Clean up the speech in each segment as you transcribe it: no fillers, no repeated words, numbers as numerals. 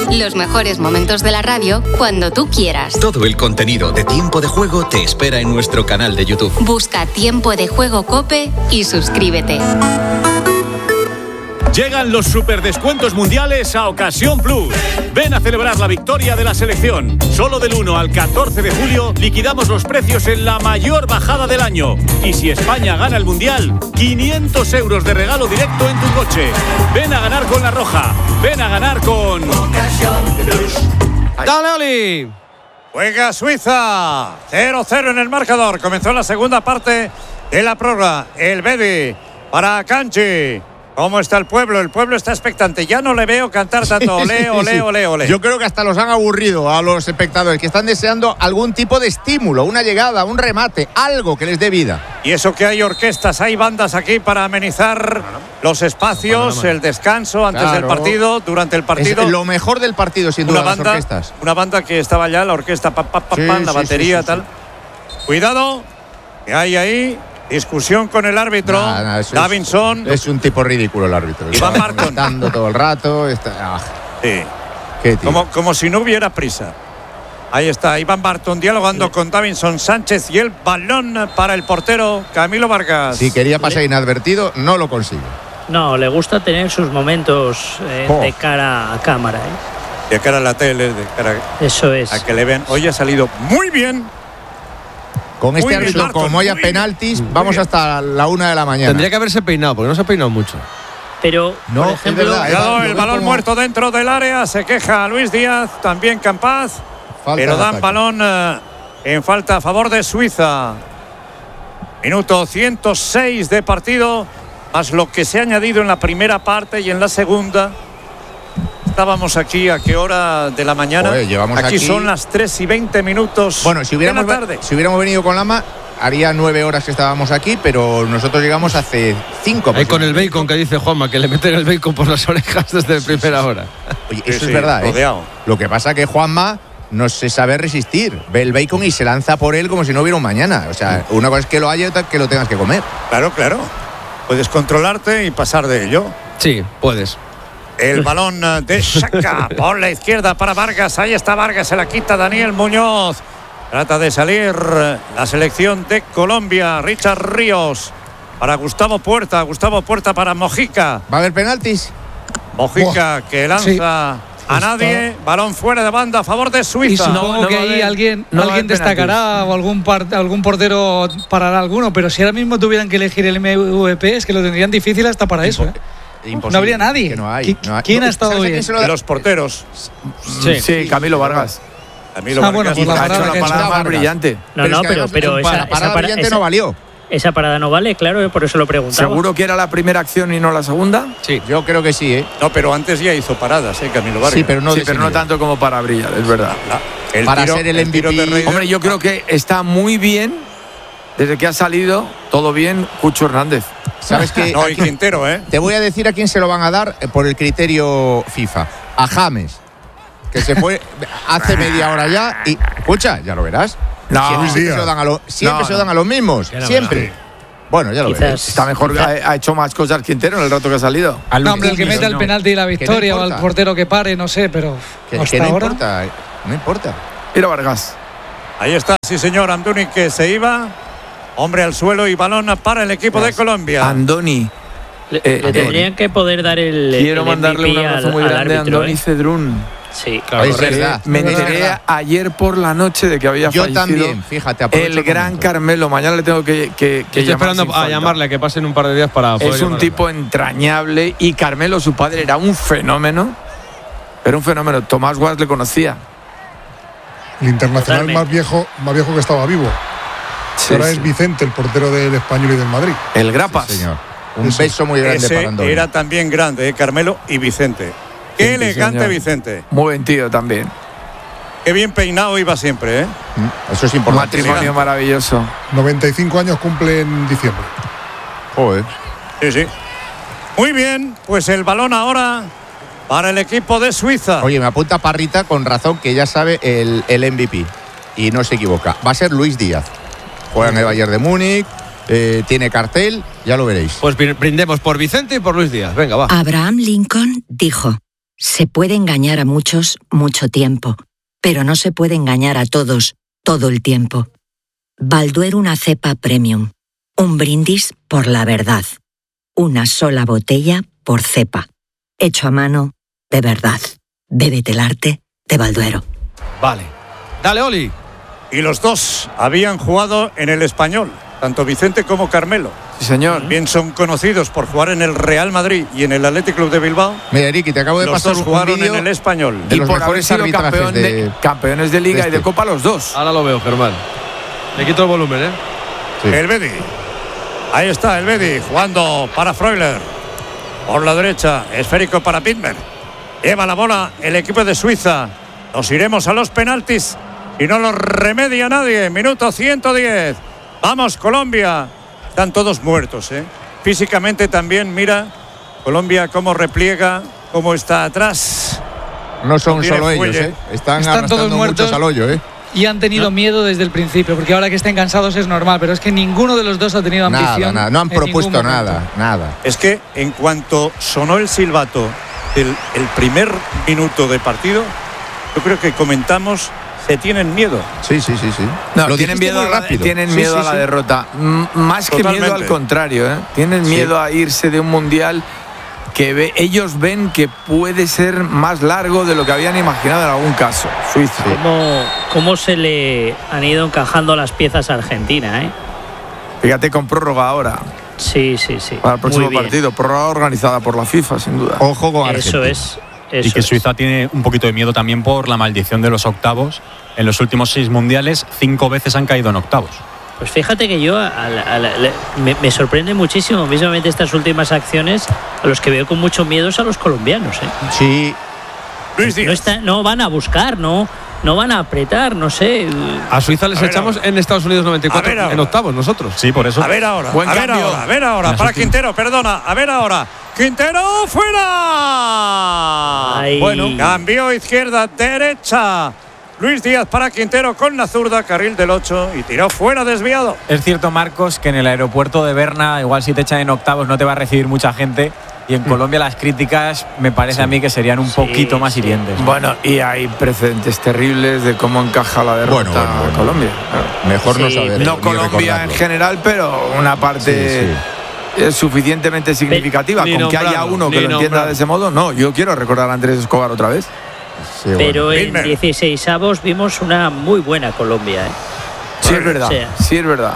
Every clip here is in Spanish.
Los mejores momentos de la radio cuando tú quieras. Todo el contenido de Tiempo de Juego te espera en nuestro canal de YouTube. Busca Tiempo de Juego COPE y suscríbete. Llegan los superdescuentos mundiales a Ocasión Plus. Ven a celebrar la victoria de la selección. Solo del 1 al 14 de julio liquidamos los precios en la mayor bajada del año. Y si España gana el mundial, 500 euros de regalo directo en tu coche. Ven a ganar con La Roja. Ven a ganar con Ocasión Plus. ¡Dale, Oli! Juega Suiza. 0-0 en el marcador. Comenzó la segunda parte de la prórroga. El Bedi para Kanji. ¿Cómo está el pueblo? El pueblo está expectante. Ya no le veo cantar tanto olé, olé, olé, olé. Yo creo que hasta los han aburrido a los espectadores, que están deseando algún tipo de estímulo, una llegada, un remate, algo que les dé vida. Y eso que hay orquestas, hay bandas aquí para amenizar los espacios, el descanso antes del partido, durante el partido. Es lo mejor del partido, sin duda, las orquestas. Una banda que estaba ya, la orquesta, la batería, tal. Cuidado, que hay ahí. Discusión con el árbitro, Davinson. Es un tipo ridículo el árbitro. Iván Barton. Dando todo el rato. Sí. ¿Qué, tío? Como si no hubiera prisa. Ahí está Iván Barton dialogando con Davinson Sánchez y el balón para el portero Camilo Vargas. Si quería pasar inadvertido, no lo consigue. No, le gusta tener sus momentos de cara a cámara. De cara a la tele, de cara Eso es. A que le vean. Hoy ha salido muy bien. Con este árbitro, como haya penaltis, vamos hasta la 1 de la mañana. Tendría que haberse peinado, porque no se ha peinado mucho. Pero, no, por ejemplo, cuidado, el balón muerto dentro del área. Se queja Luis Díaz, también Campaz. Pero dan balón en falta a favor de Suiza. Minuto 106 de partido, más lo que se ha añadido en la primera parte y en la segunda. Estábamos aquí a qué hora de la mañana. Joder, aquí son las 3:20. Bueno, si hubiéramos venido con Lama, haría 9 horas que estábamos aquí, pero nosotros llegamos hace 5. Ahí con el bacon que dice Juanma, que le meten el bacon por las orejas desde primera hora. Oye, eso es verdad, Lo que pasa es que Juanma no se sabe resistir. Ve el bacon y se lanza por él como si no hubiera un mañana. O sea, una cosa es que lo haya y otra que lo tengas que comer. Claro. Puedes controlarte y pasar de ello. Sí, puedes. El balón de Xhaka por la izquierda para Vargas. Ahí está Vargas, se la quita Daniel Muñoz. Trata de salir la selección de Colombia. Richard Ríos para Gustavo Puerta. Gustavo Puerta para Mojica. ¿Va a haber penaltis? Mojica que lanza a nadie. Balón fuera de banda a favor de Suiza. Y supongo que ahí alguien destacará o algún portero parará alguno. Pero si ahora mismo tuvieran que elegir el MVP, es que lo tendrían difícil hasta para eso. No habría nadie. No hay. ¿Quién ha estado bien? Los porteros. Sí, Camilo Vargas. Bueno, pues ha hecho la parada más brillante. Pero esa parada brillante no valió. Esa parada no vale, claro, por eso lo preguntaba. ¿Seguro que era la primera acción y no la segunda? Sí, yo creo que sí, No, pero antes ya hizo paradas, Camilo Vargas. Sí, pero no tanto como para brillar, es verdad. Para ser el MVP. Hombre, yo creo que está muy bien, desde que ha salido, todo bien, Cucho Hernández. ¿Sabes qué? No, y Quintero, Te voy a decir a quién se lo van a dar por el criterio FIFA. A James, que se fue hace media hora ya y... Escucha, ya lo verás. Siempre se lo dan a los mismos. Siempre. Bueno, ya lo verás. Está mejor, ha hecho más cosas Quintero en el rato que ha salido. El que mete el penalti y la victoria, o al portero que pare, no sé, pero que no importa. No importa. Mira Vargas. Ahí está, sí señor, Andoni que se iba. Hombre al suelo y balón para el equipo de Colombia. Andoni. Le tendrían que poder dar el Quiero mandarle un abrazo muy grande a Andoni Cedrún. Sí, claro. Me enteré ayer por la noche de que había fallecido. Yo también, fíjate. El gran Carmelo. Mañana le tengo que estoy esperando a llamarle, que pasen un par de días para poder. Es un tipo entrañable. Y Carmelo, su padre, era un fenómeno. Era un fenómeno. Tomás Guas le conocía. El internacional más viejo que estaba vivo. Ahora es Vicente, el portero del Español y del Madrid. El Grapas. Sí, señor. Un beso muy grande para Andoni. Era también grande, Carmelo y Vicente. Qué elegante, Vicente. Muy buen tío también. Qué bien peinado iba siempre, Eso es importante. Un matrimonio maravilloso. 95 años cumple en diciembre. Joder. Sí. Muy bien, pues el balón ahora para el equipo de Suiza. Oye, me apunta Parrita con razón que ya sabe el MVP. Y no se equivoca. Va a ser Luis Díaz. Juega en el Bayern de Múnich. Tiene cartel, ya lo veréis. Pues brindemos por Vicente y por Luis Díaz. Venga, va. Abraham Lincoln dijo: Se puede engañar a muchos mucho tiempo, pero no se puede engañar a todos todo el tiempo. Balduero, una cepa premium. Un brindis por la verdad. Una sola botella por cepa. Hecho a mano, de verdad. Bébete el arte de Balduero. Vale. Dale, Oli. Y los dos habían jugado en el Español, tanto Vicente como Carmelo. Sí, señor. También son conocidos por jugar en el Real Madrid y en el Athletic Club de Bilbao. Mira, Ricky, te acabo de pasar un jugaron en el Español. De y los por haber mejores sido arbitrajes campeones de Liga y de Copa los dos. Ahora lo veo, Germán. Le quito el volumen, ¿eh? Sí. El Bedi. Ahí está el Bedi jugando para Freuler. Por la derecha, esférico para Pitmer. Lleva la bola el equipo de Suiza. Nos iremos a los penaltis y no lo remedia nadie. Minuto 110. Vamos, Colombia. Están todos muertos, ¿eh? Físicamente también, mira, Colombia cómo repliega, cómo está atrás. No son solo ellos, ¿eh? Están todos muertos muchos al hoyo, ¿eh? Y han tenido miedo desde el principio, porque ahora que estén cansados es normal, pero es que ninguno de los dos ha tenido ambición. Nada, no han propuesto nada. Es que en cuanto sonó el silbato el primer minuto de partido, yo creo que comentamos, se tienen miedo. Sí. No, tienen miedo a la derrota. Más Totalmente. que miedo al contrario, ¿eh? Tienen miedo a irse de un mundial que ellos ven que puede ser más largo de lo que habían imaginado en algún caso. Suiza. ¿Cómo se le han ido encajando las piezas a Argentina, eh? Fíjate, con prórroga ahora. Sí. Para el próximo partido. Prórroga organizada por la FIFA, sin duda. Ojo con Argentina. Eso es. Y que Suiza tiene un poquito de miedo también por la maldición de los octavos. En los últimos 6 mundiales, 5 veces han caído en octavos. Pues fíjate que yo me sorprende muchísimo, mismamente estas últimas acciones, a los que veo con mucho miedo es a los colombianos, ¿eh? Sí. Luis Díaz. No van a buscar, no van a apretar, no sé. A Suiza les echamos en Estados Unidos 94, en octavos nosotros. Sí, por eso. A ver ahora, para Quintero, perdona, a ver ahora. ¡Quintero, fuera! Ay. Bueno, cambio izquierda-derecha. Luis Díaz para Quintero con la zurda, carril del 8 y tiró fuera, desviado. Es cierto, Marcos, que en el aeropuerto de Berna, igual si te echan en octavos no te va a recibir mucha gente. Y en Colombia las críticas me parece a mí que serían un poquito más hirientes. Bueno, y hay precedentes terribles de cómo encaja la derrota a Colombia. Mejor no saber. No Colombia en general, pero una parte suficientemente significativa. Con que haya uno que lo entienda de ese modo, no. Yo quiero recordar a Andrés Escobar otra vez. Sí, pero en 16avos vimos una muy buena Colombia, ¿eh? Sí, es verdad. Sí.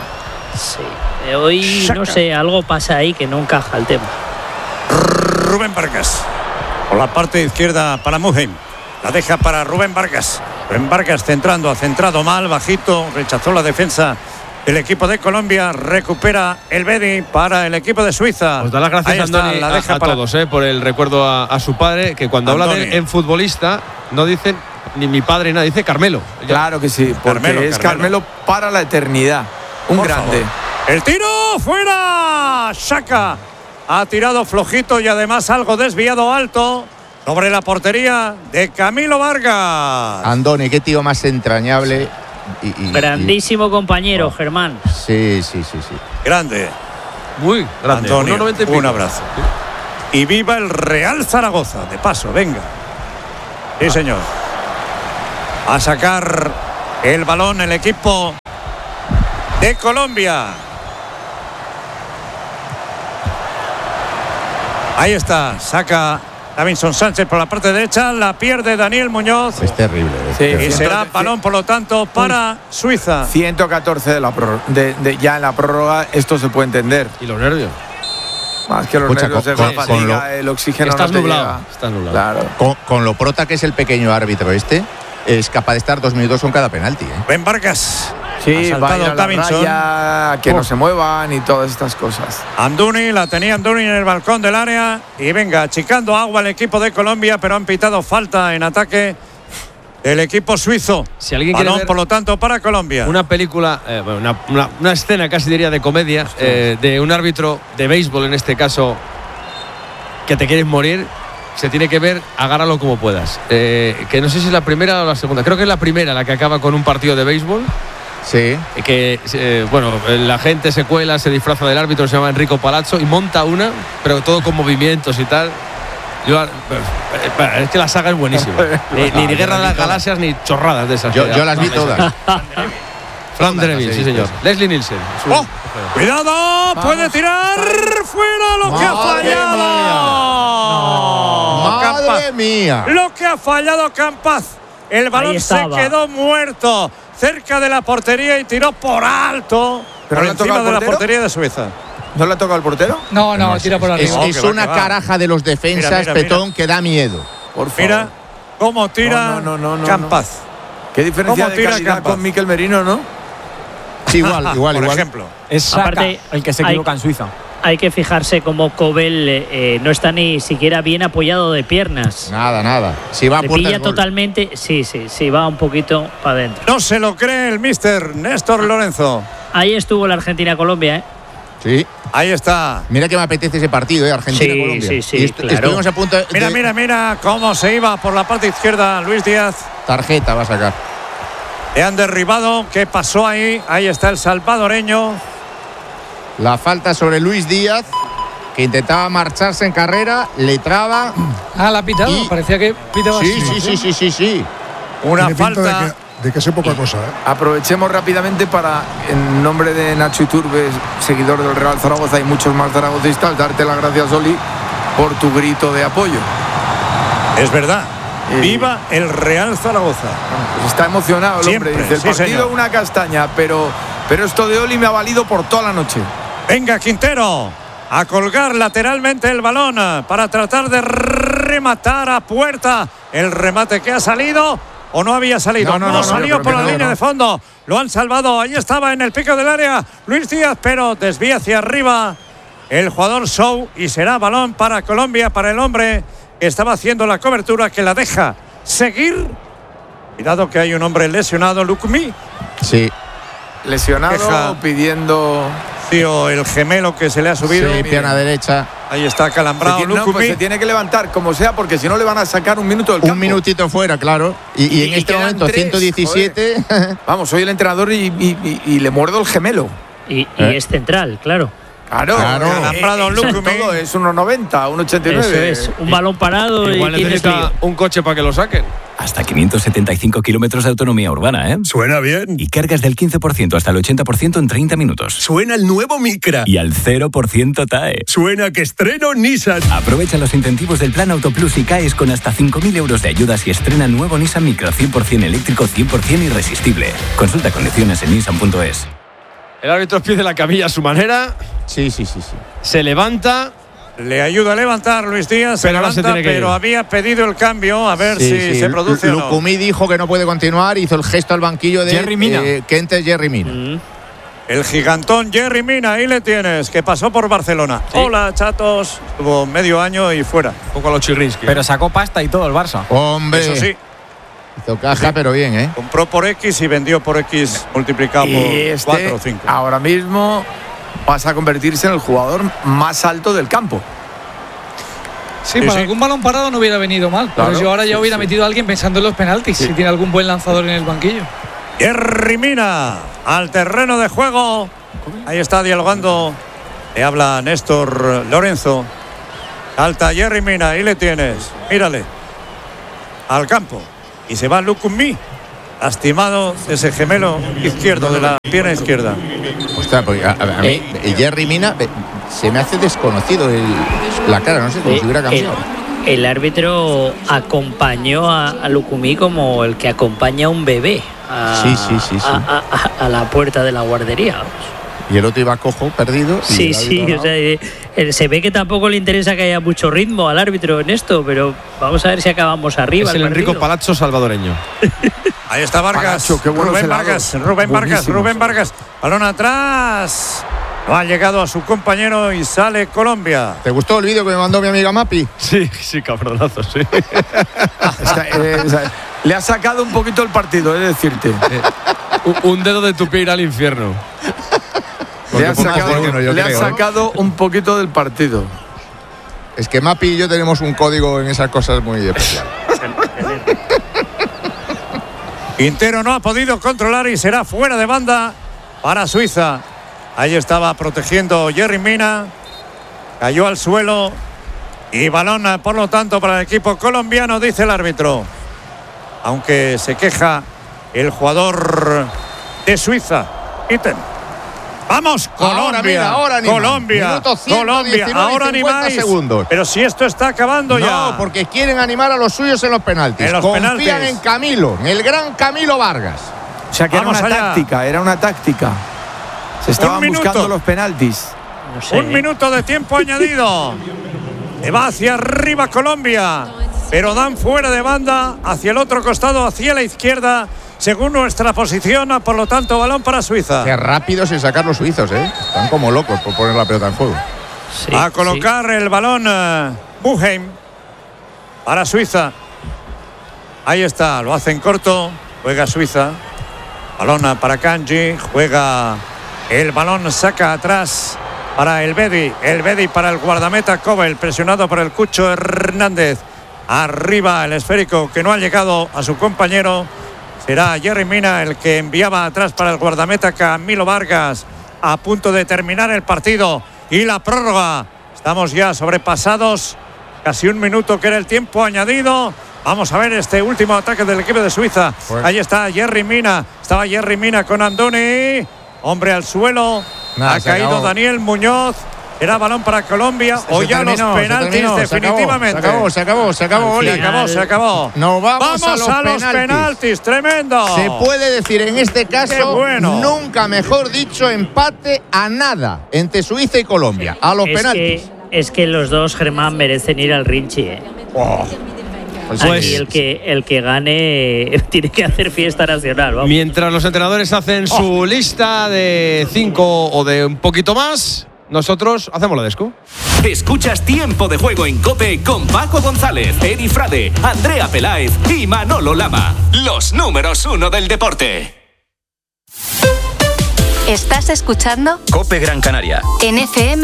Hoy, no sé, algo pasa ahí que no encaja el tema. Rubén Vargas. Por la parte izquierda para Muheim. La deja para Rubén Vargas. Rubén Vargas ha centrado mal, bajito, rechazó la defensa. El equipo de Colombia recupera el Bedi para el equipo de Suiza. Os da las gracias, Andoni, a todos por el recuerdo a su padre, que cuando habla de él en futbolista no dicen ni mi padre, nada, dice Carmelo. Claro que sí, porque es Carmelo para la eternidad. Un grande. Favor. El tiro fuera. Shaka ha tirado flojito y además algo desviado alto sobre la portería de Camilo Vargas. Andoni, qué tío más entrañable. Grandísimo compañero, Germán. Sí. Grande. Muy grande. Antonio, un abrazo. Y viva el Real Zaragoza. De paso, venga. Sí, señor. A sacar el balón el equipo de Colombia. Ahí está. Saca Davinson Sánchez por la parte derecha, la pierde Daniel Muñoz. Es terrible. Y será balón, por lo tanto, para Suiza. 114 ya en la prórroga, esto se puede entender. Y los nervios. Más que los nervios, la fatiga, el oxígeno. Estás no nublado. Claro. Con lo prota que es el pequeño árbitro es capaz de estar 2 minutos con cada penalti. Ben Vargas. Sí, va a ir a la raya, que no se muevan y todas estas cosas. Anduni, la tenía Anduni en el balcón del área. Y venga, achicando agua el equipo de Colombia, pero han pitado falta en ataque el equipo suizo. Si alguien balón, quiere ver por lo tanto, para Colombia. Una película, una escena casi diría de comedia, de un árbitro de béisbol, en este caso, que te quieres morir. Se tiene que ver, agárralo como puedas. Que no sé si es la primera o la segunda. Creo que es la primera la que acaba con un partido de béisbol. Sí. Que, la gente se cuela, se disfraza del árbitro, se llama Enrico Palazzo y monta una, pero todo con movimientos y tal. Es que la saga es buenísima. Ni Guerra de las Galaxias ni chorradas de esas. Yo las vi todas. Fran Dreville, sí señor. Leslie Nielsen. ¡Oh! ¡Cuidado! ¡Puede tirar! ¡Fuera lo que ha fallado! ¡Madre mía! Lo que ha fallado Campaz. El balón se quedó muerto cerca de la portería y tiró por alto. ¿Pero por le ha encima tocado de la el portero? portería de Suiza. ¿No le ha tocado al portero? No, tira por arriba. Es una caraja de los defensas, Petón, que da miedo. Por favor. Mira cómo tira Campaz. Qué diferencia de calidad con Mikel Merino, ¿no? Sí, igual. Por ejemplo. Es Saka el que se equivoca en Suiza. Hay que fijarse cómo Kobel no está ni siquiera bien apoyado de piernas. Nada. Si va a Le puerta pilla el gol. totalmente. Sí, va un poquito para adentro. No se lo cree el míster Néstor Lorenzo. Ahí estuvo la Argentina-Colombia, ¿eh? Sí. Ahí está. Mira que me apetece ese partido, Argentina-Colombia. Sí, claro. Estuvimos a punto de… Mira cómo se iba por la parte izquierda Luis Díaz. Tarjeta va a sacar. Le han derribado. ¿Qué pasó ahí? Ahí está el salvadoreño. La falta sobre Luis Díaz, que intentaba marcharse en carrera, le traba. La ha pitado. Parecía que pitaba así. Sí. Una Tiene pinta falta. de que sé poca cosa, ¿eh? Aprovechemos rápidamente para, en nombre de Nacho Iturbe, seguidor del Real Zaragoza y muchos más zaragocistas, darte las gracias, Oli, por tu grito de apoyo. Es verdad. ¡Viva el Real Zaragoza! Pues está emocionado el hombre. Dice, el partido una castaña, pero esto de Oli me ha valido por toda la noche. Venga, Quintero, a colgar lateralmente el balón para tratar de rematar a puerta. El remate que ha salido o no había salido. No salió por la línea de fondo. Lo han salvado. Ahí estaba en el pico del área Luis Díaz, pero desvía hacia arriba el jugador Sou y será balón para Colombia, para el hombre que estaba haciendo la cobertura, que la deja seguir. Cuidado que hay un hombre lesionado, Lukumi. Sí. Lesionado, pidiendo… Tío, el gemelo que se le ha subido. Sí, pierna derecha. Ahí está calambrado Lukumi. Pues se tiene que levantar como sea, porque si no le van a sacar un minuto del campo. Un minutito fuera, claro. Y en este momento, 117. Vamos, soy el entrenador y le muerdo el gemelo. Y es central, claro. Claro. Calambrado Lukumi. Todo es 1,90, 1,89. Eso es, un balón parado. Igual y necesita un coche para que lo saquen. Hasta 575 kilómetros de autonomía urbana, ¿eh? Suena bien. Y cargas del 15% hasta el 80% en 30 minutos. Suena el nuevo Micra. Y al 0% TAE. Suena que estreno Nissan. Aprovecha los incentivos del Plan Auto Plus y caes con hasta 5.000 euros de ayudas y estrena nuevo Nissan Micra 100% eléctrico, 100% irresistible. Consulta condiciones en nissan.es. El árbitro pide la camilla a su manera. Sí. Se levanta. Le ayuda a levantar Luis Díaz, pero ahora se tiene que ir. Pero había pedido el cambio, a ver si se produce o no. Lukumi dijo que no puede continuar, hizo el gesto al banquillo de Jerry Mina. Que entre Jerry Mina. El gigantón Jerry Mina, ahí le tienes, que pasó por Barcelona. Sí. Hola, chatos. Estuvo medio año y fuera. Un poco a los Chirrinsky. Pero sacó pasta y todo el Barça. Hombre. Eso sí. Hizo caja, pero bien, ¿eh? Compró por X y vendió por X multiplicado por 4 o 5. Ahora mismo pasa a convertirse en el jugador más alto del campo. Sí, para algún balón parado no hubiera venido mal. Claro, pero yo ahora ya hubiera metido a alguien pensando en los penaltis, si tiene algún buen lanzador en el banquillo. Jerry Mina al terreno de juego. Ahí está dialogando. Le habla Néstor Lorenzo. Alta Jerry Mina, ahí le tienes. Mírale. Al campo. Y se va Lukumi. Lastimado ese gemelo izquierdo de la pierna izquierda. Ostras, porque a mí Jerry Mina se me hace desconocido la cara, no sé, como si hubiera cambiado. El árbitro acompañó a Lukumi como el que acompaña a un bebé a la puerta de la guardería. Y el otro iba cojo, perdido. Sí, o sea, se ve que tampoco le interesa que haya mucho ritmo al árbitro en esto, pero vamos a ver si acabamos arriba. Es el Enrico Palazzo salvadoreño. Ahí está Vargas. Palacho, qué bueno Rubén Vargas. Balón atrás. No ha llegado a su compañero y sale Colombia. ¿Te gustó el vídeo que me mandó mi amiga Mapi? Sí, cabronazo, sí. Le ha sacado un poquito el partido, decirte. Un dedo de tu pie irá al infierno. Le ha sacado un poquito del partido. Es que Mapi y yo tenemos un código en esas cosas muy especial. Quintero no ha podido controlar y será fuera de banda para Suiza. Ahí estaba protegiendo Jerry Mina. Cayó al suelo Y balón, por lo tanto, para el equipo colombiano, dice el árbitro. Aunque se queja el jugador de Suiza. Ítem. Vamos, Colombia. Ahora animáis. Colombia. Minuto 119, Ahora animáis. Segundos. Pero si esto está acabando ya. No, porque quieren animar a los suyos en los penaltis. Confían en Camilo, en el gran Camilo Vargas. O sea que era una táctica. Se estaban buscando los penaltis. No sé. Un minuto de tiempo añadido. Se va hacia arriba Colombia. Pero dan fuera de banda hacia el otro costado, hacia la izquierda. Según nuestra posición, por lo tanto, balón para Suiza. Qué rápidos en sacar los suizos, ¿eh? Están como locos por poner la pelota en juego. Sí, a colocar el balón Buheim para Suiza. Ahí está, lo hacen corto. Juega Suiza. Balón para Kanji. Juega el balón, saca atrás para el Bedi. El Bedi para el guardameta Kobel, presionado por el Cucho Hernández. Arriba el esférico que no ha llegado a su compañero. Será Yerry Mina el que enviaba atrás para el guardameta Camilo Vargas. A punto de terminar el partido y la prórroga. Estamos ya sobrepasados. Casi un minuto que era el tiempo añadido. Vamos a ver este último ataque del equipo de Suiza. Ahí está Yerry Mina. Estaba Yerry Mina con Andoni. Hombre al suelo. Ha caído Daniel Muñoz. Era balón para Colombia. O ya los penaltis definitivamente. Se acabó, Oli. Se acabó. Nos vamos a los penaltis. Tremendo. Se puede decir en este caso, nunca mejor dicho, empate a nada entre Suiza y Colombia. A los penaltis. Es que los dos, Germán, merecen ir al Rinchi. Pues el que gane tiene que hacer fiesta nacional. Vamos. Mientras los entrenadores hacen su lista de 5 o de un poquito más, nosotros hacemos la desco. Escuchas Tiempo de Juego en COPE con Paco González, Edi Frade, Andrea Peláez y Manolo Lama. Los números 1 del deporte. ¿Estás escuchando? COPE Gran Canaria. En FM